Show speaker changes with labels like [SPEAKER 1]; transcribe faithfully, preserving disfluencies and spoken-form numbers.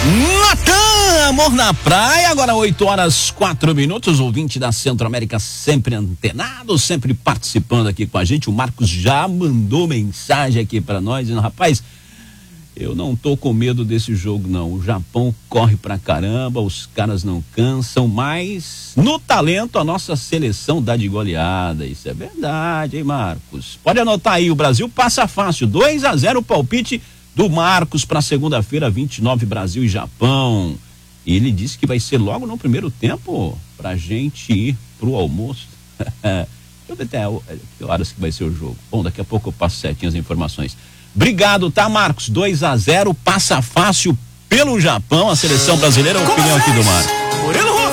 [SPEAKER 1] Natan, amor na praia, agora oito horas quatro minutos, ouvinte da Centro-América sempre antenado, sempre participando aqui com a gente. O Marcos já mandou mensagem aqui pra nós, dizendo, rapaz, eu não tô com medo desse jogo não, o Japão corre pra caramba, os caras não cansam, mas no talento a nossa seleção dá de goleada, isso é verdade, hein, Marcos? Pode anotar aí, o Brasil passa fácil, dois a zero o palpite do Marcos para segunda-feira, vinte e nove, Brasil e Japão. E ele disse que vai ser logo no primeiro tempo pra gente ir pro almoço. Deixa eu ver até que horas que vai ser o jogo. Bom, daqui a pouco eu passo certinho as informações. Obrigado, tá, Marcos? dois a zero, passa fácil pelo Japão, a seleção brasileira. A opinião aqui do Marcos.